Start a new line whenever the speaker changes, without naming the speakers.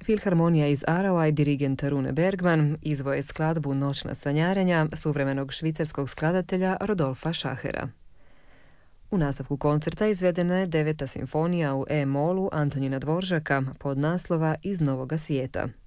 Filharmonija iz Aarau i dirigent Rune Bergman izvoje skladbu Noćna sanjarenja suvremenog švicarskog skladatelja Rodolfa Schachera. U nastavku koncerta izvedena je 9. simfonija u E-molu Antonina Dvoržaka pod naslova Iz novoga svijeta.